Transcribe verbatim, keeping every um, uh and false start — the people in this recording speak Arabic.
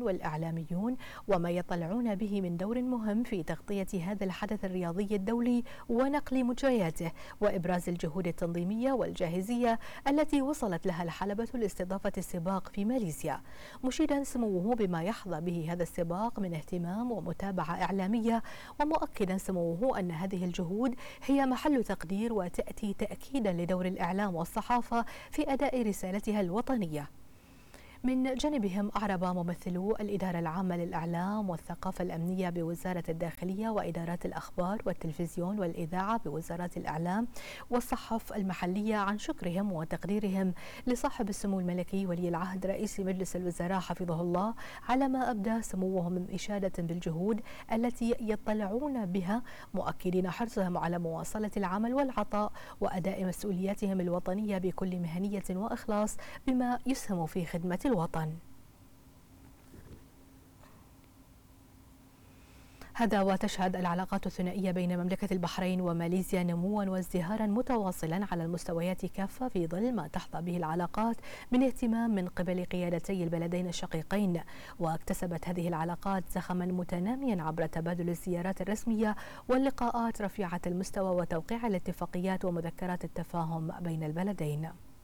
والإعلاميون وما يطلعون به من دور مهم في تغطية هذا الحدث الرياضي الدولي ونقل مجرياته وإبراز الجهود التنظيمية والجاهزية التي وصلت لها الحلبة لاستضافة السباق في ماليزيا، مشيدا سموه بما يحظى به هذا السباق من اهتمام ومتابعة إعلامية، ومؤكدا سموه أن هذه الجهود هي محل تقدير وتأتي تأكيدا لدور الإعلام والصحافة في أداء رسالتها الوطنية. من جانبهم أعرب ممثلو الإدارة العامة للإعلام والثقافة الأمنية بوزارة الداخلية وإدارات الأخبار والتلفزيون والإذاعة بوزارات الإعلام والصحف المحلية عن شكرهم وتقديرهم لصاحب السمو الملكي ولي العهد رئيس مجلس الوزراء حفظه الله على ما أبدى سموه من إشادة بالجهود التي يطلعون بها، مؤكدين حرصهم على مواصلة العمل والعطاء وأداء مسؤولياتهم الوطنية بكل مهنية وإخلاص بما يسهم في خدمة الوطن. هذا وتشهد العلاقات الثنائية بين مملكة البحرين وماليزيا نموا وازدهارا متواصلا على المستويات كافة في ظل ما تحظى به العلاقات من اهتمام من قبل قيادتي البلدين الشقيقين، واكتسبت هذه العلاقات زخما متناميا عبر تبادل الزيارات الرسمية واللقاءات رفيعة المستوى وتوقيع الاتفاقيات ومذكرات التفاهم بين البلدين.